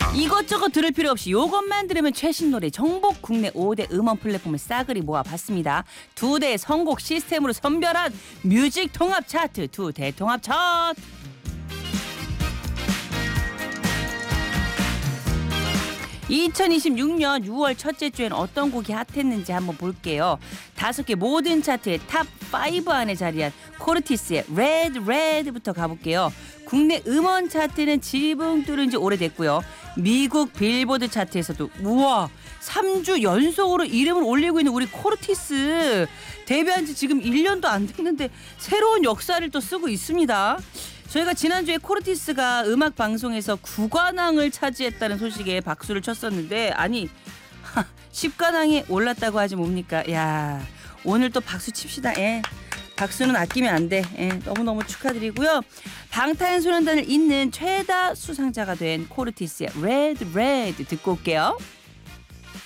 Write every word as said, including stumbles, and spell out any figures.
이것저것 들을 필요 없이 이것만 들으면 최신 노래 정복 국내 오 대 음원 플랫폼을 싸그리 모아봤습니다. 두 대의 선곡 시스템으로 선별한 뮤직 통합 차트 두 대 통합 차트. 이천이십육 년 유월 첫째 주엔 어떤 곡이 핫했는지 한번 볼게요. 다섯 개 모든 차트의 탑 파이브 안에 자리한 코르티스의 Red Red부터 가볼게요. 국내 음원 차트는 지붕 뚫은 지 오래됐고요. 미국 빌보드 차트에서도 우와 삼 주 연속으로 이름을 올리고 있는 우리 코르티스. 데뷔한 지 지금 일 년도 안 됐는데 새로운 역사를 또 쓰고 있습니다. 저희가 지난주에 코르티스가 음악 방송에서 구관왕을 차지했다는 소식에 박수를 쳤었는데 아니 십 관왕에 올랐다고 하지 뭡니까. 야 오늘 또 박수 칩시다. 예. 박수는 아끼면 안 돼. 예, 너무너무 축하드리고요. 방탄소년단을 잇는 최다 수상자가 된 코르티스의 Red Red 듣고 올게요.